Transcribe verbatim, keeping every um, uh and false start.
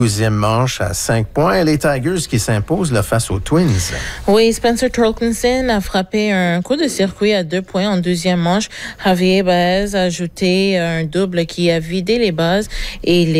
douzième manche à cinq points. Les Tigers qui s'imposent là, face aux Twins. Oui, Spencer Torkelson a frappé un coup de circuit à deux points en deuxième manche. Javier Baez a ajouté un double qui a vidé les bases et les